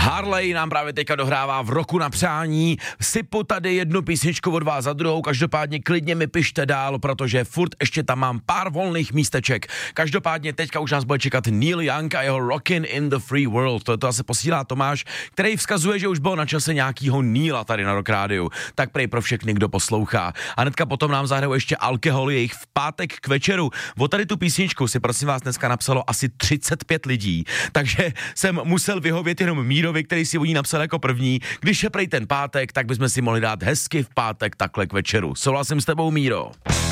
Harley nám právě teďka dohrává v roku na přání. Sypu tady jednu písničku od vás za druhou, každopádně klidně mi pište dál, protože furt ještě tam mám pár volných místeček. Každopádně teďka už nás bude čekat Neil Young a jeho Rockin' in the Free World. To asi posílá Tomáš, který vzkazuje, že už bylo na čase nějakýho Neila tady na Rock Rádiu. Tak prej pro všechny, kdo poslouchá. A hnedka potom nám zahrajou ještě Alkohol, jejich v pátek k večeru. O tady tu písničku si prosím vás dneska napsalo asi 35 lidí, takže jsem musel vyhovět jenom Mírovi, který si o ní napsal jako první. Když je prej ten pátek, tak bychom si mohli dát hezky v pátek takhle k večeru. Souhlasím s tebou, Míro.